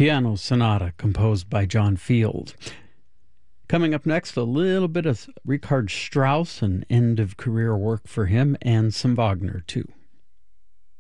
Piano Sonata composed by John Field. Coming up next, a little bit of Richard Strauss, an end of career work for him, and some Wagner too.